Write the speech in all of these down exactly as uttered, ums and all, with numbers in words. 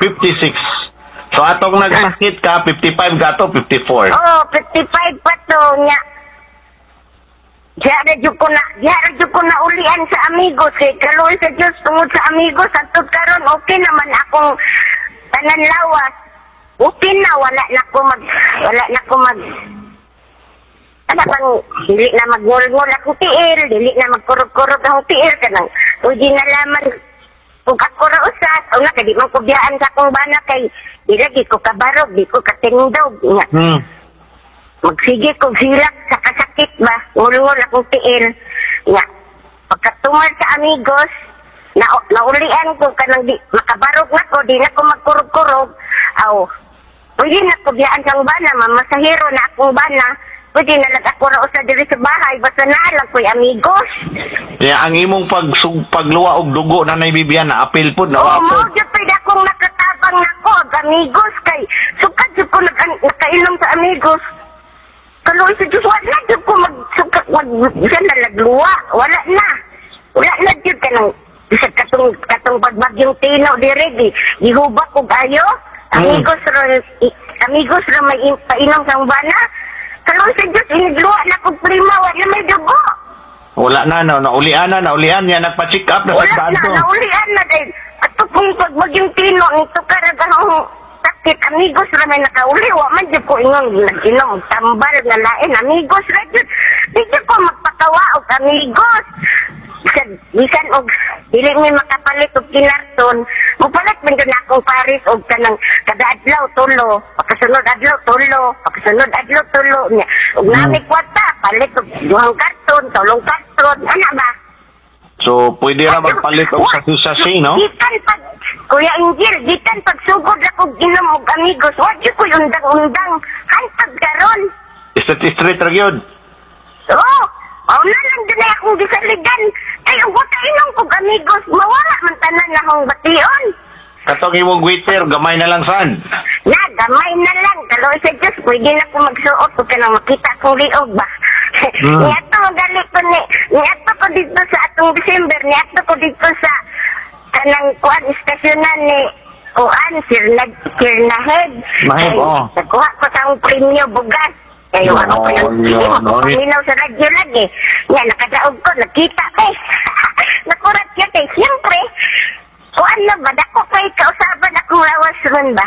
fifty-six. So atong nagsakit ka, fifty-five ka to, fifty-four. Oo, fifty-five pa to niya. Diyan jud ko na, diyan jud ko na ulian sa amigos eh. Kaloy sa Diyos tungod sa amigos atud karon okay naman akong tanan lawas. Okay na, wala na ko mag, wala na ko mag, ano bang, dili na magngol-ngol akong tiil, dili na magkurog-kurog akong tiil ka nang, pwede na laman, kung ako ra usas, o nga, kadi man kubiyaan sa akong bana kay, di lagi ko kabarog, di ko katingdog, nga. Hmm. Magsige ko silak sa kasakit ba, ngul-ngul akong tiil, nga. Pagkatungal sa amigos, na naulian ko kanang di makabarog na ko, di na ko magkurog-kurog, aw, pwede na ko biyaan sa bana, mamasahiro na akong bana, pwede na lang ako ra usa diri sa bahay, basta naalang ko'y amigos. Kaya ang imong pag pagluwa og dugo na naibibiyan na apil pud na Oo, wapod. mo jud pwede akong nakatabang nako og amigos kay sukad jud ko nag nakainom sa amigos. Kaloy sa Diyos, wala jud ko magsukad, wag siya nalagluwa, wala na. Wala na jud ka nang sa katong katong bagbagyong tino diri di gihubak og ayo. Amigos ra amigos ra may painom sa bana. Kaloy sa Diyos, inigluwa na kong prima, wala may dugo. Wala na, no, naulian na, naulian niya, nagpa-check up na Wala sa na, bato. naulian na dahil. At kung pagbagyong tino, ito karagahong sakit, amigos ra may nakauli, wa man dyan ko ingon, nag-inom, tambal na lain, amigos ra dyan. Di dyan ko magpakawa og amigos. Bisan, bisan og, dili may makapalit og kinarton, mupalit man dyan akong Paris og kanang kada adlaw tulo, pagkasunod adlaw tulo, pagkasunod adlaw tulo niya. Og nami kwata, palit og duhang karton, tulong karton, ano ba? So, pwede na magpalit og sasi-sasi, no? Gitan pag, Kuya Angel, gitan pag sugod akong inom og amigos, wag yun ko undang-undang, hantag karon. Street-street ra gyud. Oo, oh, na lang doon ay akong gisaligan. Ay, ang buta inom kong amigos, mawala man tanan na akong bation. Katong imong waiter, gamay na lang saan? Na, gamay na lang. Kaloy sa Diyos, pwede na ko magsuot kung ka nang makita kong liog ba. Hmm. Niyato magalit ko ni, niyato ko dito sa atong December, niyato ko dito sa kanang kuan istasyonan ni Kuan, Sirna, Sirna Head. Mahid, oo. Nakuha ko sa akong premyo bugas. Kaya No, ako ko yung no, hindi no. ko paminaw sa radyo lagi. Nga, nakadaog ko, nakita ko eh. Nakurat ka eh. Siyempre, kuan na ba? Dako ko eh, kausaban akong lawas ron ba?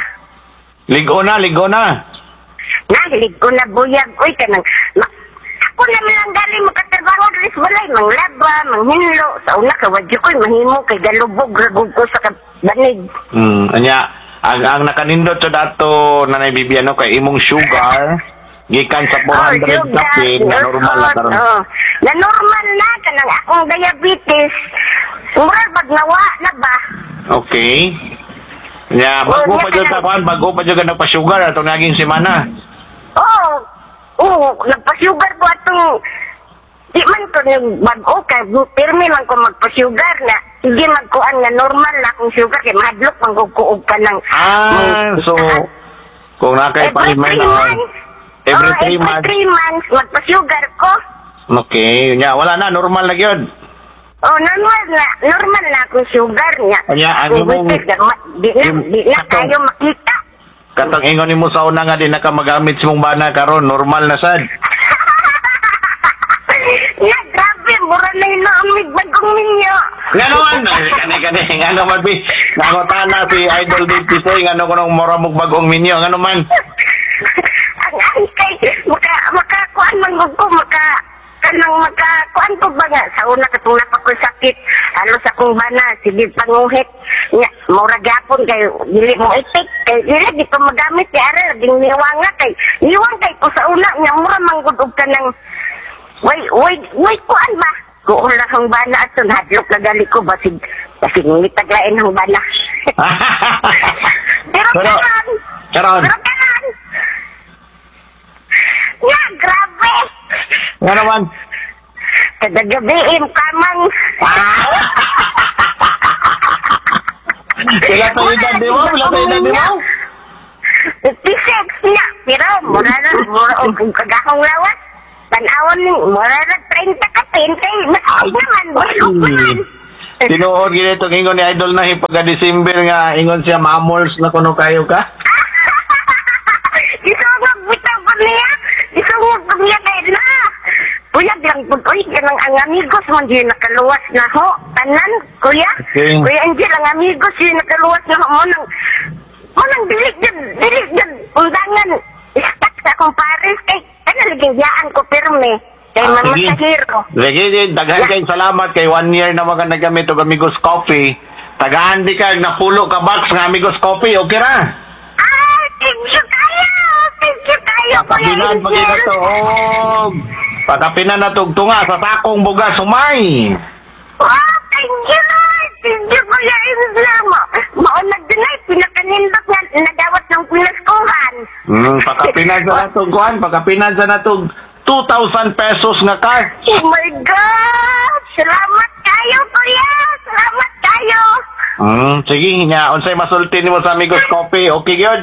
Ligo na, ligo na. Nahilig ko na buyag. Uy, kanang, ma- ako naman lang galing makatrabaho rin sa balay. Manglaba, manghinlo. Sa una ka, wadyo ko'y mahimo kay galubog, ragog ko sa kabanig. Hmm, anya, ang, ang nakanindot sa dato na naibibiyan no, kay imong sugar, gikan sa four hundred sugar, kape, na normal na karon. oh. Na normal na, kanang akong diabetes. Mural bag nawa na ba? Okay. Nya, bago Oh, pa nya dyan sa kanang- kwan, bago pa dyan ka nagpa-sugar atong naging semana. Oo. Oo, nagpa-sugar ko atong di man ko nang bago kay pirmi man ko magpa-sugar na hindi magkuan nga normal na akong sugar kay mahadlok man ko kuog ka ng Ah, so, kung nakay every palimay three na, months. every Oo, three every months. three months magpa-sugar ko. Okay, nya, wala na, normal na yun. Oh, normal na, normal na akong sugar niya. Kanya, ang Kung imong- wicked, ma- di na, im- di na atong- tayo makita. Katong ingon nimo sa una nga di na ka magamit sa mong bana karon, normal na sad. Na, grabe, mura na yung naamig bagong ninyo. Nga naman, kani kani nga naman bi. Nangutana si Idol Dave Pisoy nga no kunong mura mong bagong minyo, nga naman. Ang ay kay, maka, makakuan man ko, maka, kanang makakuan ko ba nga, sa una katong napako sakit, halos akong bana, sige panguhit, nga, mura gapon kay, dili mo itik, kay, dili, di ko magamit, kay, ara, ding niwang nga, kay, niwang kay ko sa una, nga, mura manggudog ka ng, way, way, way, kuan ba? Kuon lang ang bana at hadlok na gali ko, basig, basig ngitaglain ang bana. Pero Pero, karon, karon. pero karon, nga, grabe! Nga naman. Kada gabi, im kamang. Wala tayo edad di mo? Wala tayo edad di mo? fifty-six niya. Pero, mura na, mura, o kung kagakong lawas, tanawon ni, mura na, thirty ka, twenty. Mas Ay, naman, ay. basok naman. Tinuod gini itong ingon ni Idol na pagka December nga ingon siya mamors na kuno kayo ka. Isungog bitaw ko niya. Isungog ko niya kay na. Kuya, bilang putoy, ganang ang amigos mo di nakaluwas na ho. Tanan, kuya. Okay. Kuya Angel, ang amigos di nakaluwas na ho. Mo nang, mo nang dilig dyan, dilig dyan. Undangan, istak sa akong pares. Kay, kanaliging yaan ko pirme. Kay Ah, Mama sige. Sahiro. Sige, sige, daghan kayong salamat kay one year na mga nagamit og Amigos Coffee. Tagaan di ka na pulo ka box ng Amigos Coffee, okay ra? Ah, thank you kayo. Thank you kayo, Kuya Pakapinan Angel. pagina to. og Pakapinan na tugtunga sa takong bugas sumay. Wow, thank you, Lord. Thank you, Kuya Angel. Ma- Maunag din ay pinakanindot nga nadawat ng pinaskuhan. Hmm, pakapinan sa natog kuan, pakapinan sa natog two thousand pesos nga card. Oh my God! Salamat kayo, Kuya! Salamat kayo! Hmm, sige nya unsay masulti nimo sa Amigos Coffee, okay gyud?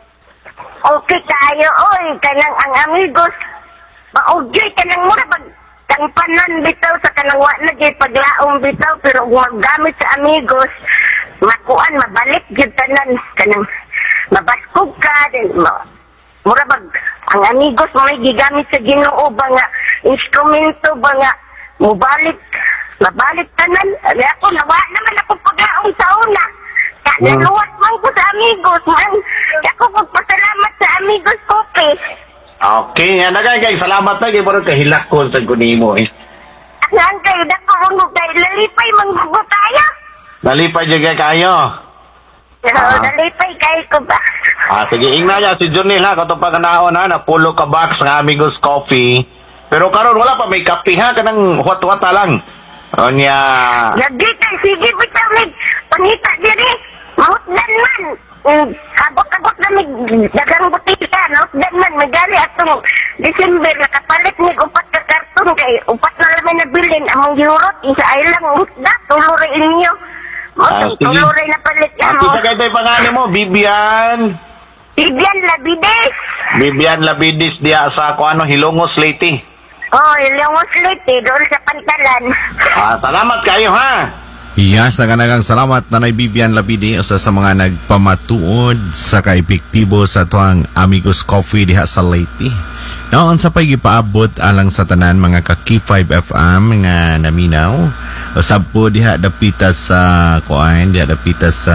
Okay kayo, oy! Kanang ang amigos. Maugyoy kanang mura pag kampanan bitaw sa kanang wa na jay paglaong bitaw pero kung magamit sa amigos, makuan, mabalik gyud tanan. Kanang mabaskog ka, din ma mura bag ang amigos may gigamit sa Ginoo ba nga instrumento ba nga mubalik mabalik tanan. Ari ako nawa naman ako paglaong sa una. Kaya Hmm. naluwas man ko sa amigos man. Kaya ako magpasalamat sa amigos Coffee. Okay, nga nagay kay salamat na kay puro kahilak ko sa kunimo eh. Ang kayo na ko mo kay lalipay manggugo tayo. Nalipay jud kay kayo. Pero Ah. lalipay kayo ko ba? Ah, sige, ingna niya si Junil ha, katong pagkanaon ha, na pulo ka box ng Amigos Coffee. Pero karon wala pa may kape ha, kanang huwat-huwata lang. O niya, Lagi kay sige bitaw mig pangita diri. Mahutdan man. Mm, Kabot-kabot na mig dagang butika. Mahutdan man magali atong December nakapalit mig upat ka karton kay upat na laman nabilin among giurot isa ay lang hutda tuloy inyo. Mo Ah, sige. tuloy na palit ah, mo. kita kayo tayo pangalan mo, Bibian. Bibian Labides. Bibian Labidis diya sa kung ano, Hilongos Leyte. Oh, ilongos late doon sa pantalan. Ah, salamat kayo ha. Yes, naganagang salamat Nanay Bibian Labidi usa sa mga nagpamatuod sa kaepektibo sa tuang Amigos Coffee diha sa Leyte. Noon sa paggipaabot alang sa tanan mga ka K five F M nga naminaw. Usab po diha dapita sa kuan, diha dapita sa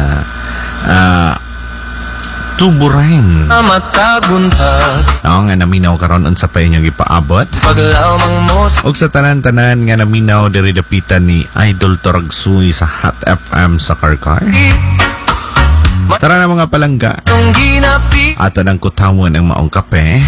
ah Tuburan. Mataguntag Oo nga naminaw karon unsa pa inyong ipaabot. paglamang mo sa Og sa tanan-tanan nga naminaw diri dapitan ni Idol Toragsuy sa Hot F M sa Karkar. Tara na mga palangga. itong ginapi. Ato ng kutawan ang maong kape.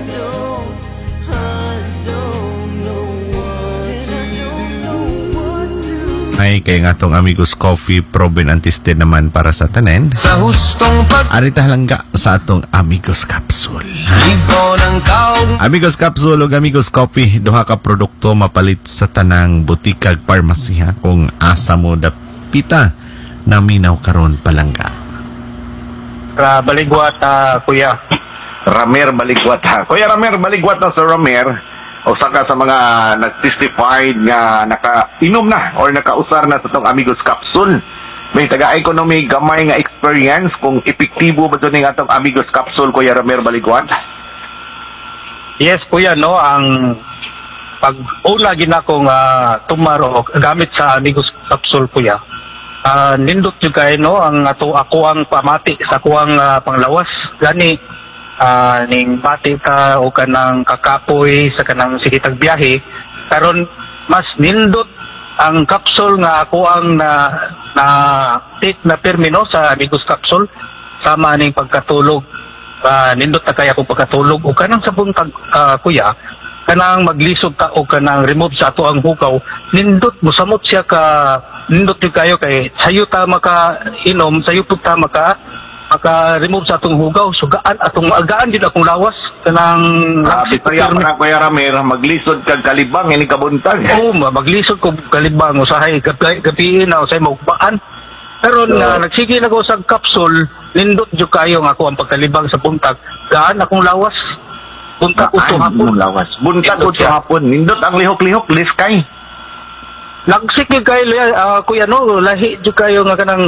Ay kay nga tong Amigos Coffee proven antiste naman para sa tanen. Sa hustong Arita halangga sa atong Amigos Capsule. pag-igo ng kaog. Amigos Capsule ug Amigos Coffee, duha ka produkto mapalit sa tanang butikag parmasiha kung asa mo dapita naminaw karon palangga. Ra baligwat ah, kuya. Ramer Baligwat ha. Kuya Ramer Baligwat na sa Ramer. O saka sa mga nag-testified nga nakainom na or nakausar na sa itong Amigos Capsule. May taga-economy gamay nga experience kung epektibo ba ito ng atong Amigos Capsule, Kuya Ramer Baligwat? Yes kuya no ang pag una gina kong uh, tumaro gamit sa Amigos Capsule kuya. Ah nindot jud kay no ang ato ako ang pamati sa kuang uh, panglawas gani ah ning pati ka o kanang kakapoy sa kanang sigitag biyahe karon mas nindot ang capsule nga ako ang na na take na termino sa Amigos Capsule sama ning pagkatulog. Ah nindot ta kaya ko pagkatulog o kanang sa buntag ah, kuya kanang maglisod ka o kanang remove sa ato ang hugaw nindot mosamot siya ka nindot yun kayo kay sayo ta maka inom sayo pud ta maka maka remove sa atong hugaw sugaan atong agaan din akong lawas kanang Ah, Bisaya pa na, Kuya Ramer, maglisod kag kalibang, ini kabuntag. oh maglisod ko kalibang usahay gabi gabiin na usahay magbaan pero na nagsige na ko sa capsule nindot jud kayo nga ako ang pagkalibang sa buntag gaan akong lawas buntag Ay, uto hapon lawas. Buntag Nindot uto siya. hapon. Nindot ang lihok-lihok, liskay. Nagsik yung kayo, uh, kuya, no, lahi yung kayo nga kanang